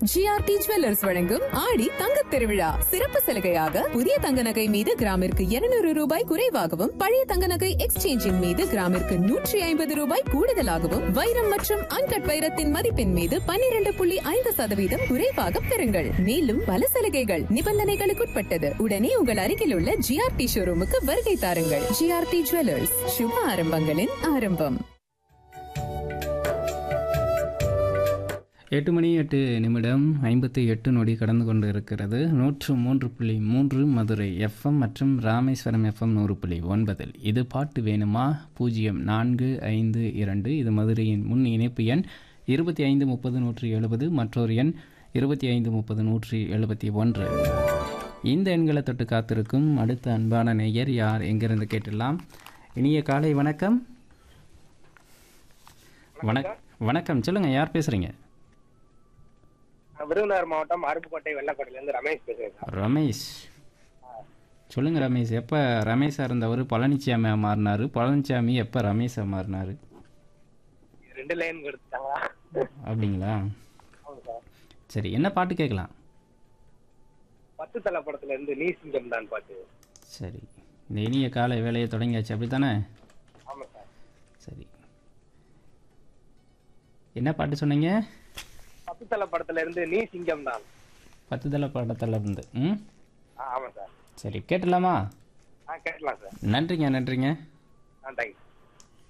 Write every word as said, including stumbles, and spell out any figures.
GRT jewellers வழங்கும் ஆடி தங்கத் திருவிழா சிறப்பு சலுகையாக புதிய தங்க நகை மீது கிராமிற்கு இருநூறு ரூபாய் குறைவாகவும் பழைய தங்க நகை எக்ஸ்சேஞ்சின் மீது கிராமிற்கு நூற்றி ஐம்பது ரூபாய் கூடுதலாகவும் வைரம் மற்றும் அன்கட் வைரத்தின் மதிப்பின் மீது பன்னிரண்டு புள்ளி ஐந்து சதவீதம் குறைவாக பெறுங்கள். மேலும் பல சலுகைகள் நிபந்தனைகளுக்குட்பட்டது. உடனே உங்கள் அருகில் உள்ள ஜிஆர்டி ஷோரூமுக்கு வருகை தாருங்கள். ஜிஆர்டி ஜுவல்லர்ஸ், சுப ஆரம்பங்களின் ஆரம்பம். எட்டு மணி எட்டு நிமிடம் ஐம்பத்தி எட்டு நொடி கடந்து கொண்டு இருக்கிறது. நூற்று மூன்று புள்ளி மூன்று மதுரை எஃப்எம் மற்றும் ராமேஸ்வரம் எஃப்எம் நூறு புள்ளி ஒன்பதில் இது பாட்டு வேணுமா பூஜ்ஜியம் நான்கு ஐந்து இரண்டு. இது மதுரையின் முன் இணைப்பு எண். இருபத்தி ஐந்து முப்பது நூற்றி எழுபது மற்றொரு எண் இருபத்தி ஐந்து முப்பது நூற்றி எழுபத்தி ஒன்று. இந்த எண்களை தொட்டு காத்திருக்கும் அடுத்த அன்பான நேயர் யார், எங்கிருந்து கேட்டுடலாம். இனிய காலை வணக்கம். வணக் வணக்கம் சொல்லுங்கள், யார் பேசுகிறீங்க? விருதுநகர் மாவட்டம் அருப்புக்கோட்டை வெள்ளக்கோட்டையிலேருந்து ரமேஷ் பேசுகிறேன். ரமேஷ், சொல்லுங்கள் ரமேஷ். எப்போ ரமேஷாக இருந்தவர் பழனிசாமியாக மாறினார், பழனிசாமி எப்போ ரமேஷாக மாறினார்? ரெண்டு லைன் கொடுத்துட்டாங்களா? அப்படிங்களா? சரி, என்ன பாட்டு கேட்கலாம்? பத்து தலை படத்துல இருந்து நீ சிங்கம் தான் பாட்டு. சரி, இந்த இனிய காலை வேலையை தொடங்கியாச்சு அப்படி தானே? ஆமாம் சார். சரி, என்ன பாட்டு சொன்னீங்க? பத்து தலை படத்துல இருந்து நீ சிங்கம் தான். பத்து தலை படத்தில் இருந்து. ம், ஆமாம் சார். சரி கேட்டலாமா? ஆ கேட்கலாம் சார். நன்றிங்க நன்றிங்க. ஆ தேங்க்ஸ்.